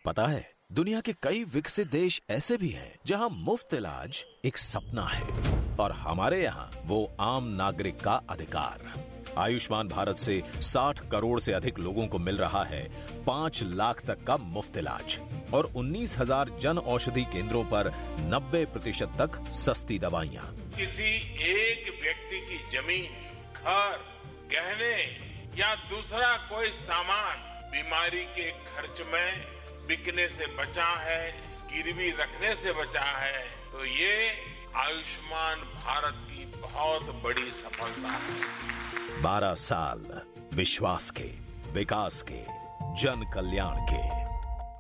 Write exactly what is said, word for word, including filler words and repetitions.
पता है, दुनिया के कई विकसित देश ऐसे भी हैं जहां मुफ्त इलाज एक सपना है और हमारे यहाँ वो आम नागरिक का अधिकार। आयुष्मान भारत से साठ करोड़ से अधिक लोगों को मिल रहा है पांच लाख तक का मुफ्त इलाज और उन्नीस हजार जन औषधि केंद्रों पर नब्बे प्रतिशत तक सस्ती दवाइयाँ। किसी एक व्यक्ति की जमीन, घर, गहने या दूसरा कोई सामान बीमारी के खर्च में बिकने से बचा है, गिरवी रखने से बचा है, तो ये आयुष्मान भारत की बहुत बड़ी सफलता है। बारह साल विश्वास के, विकास के, जन कल्याण के।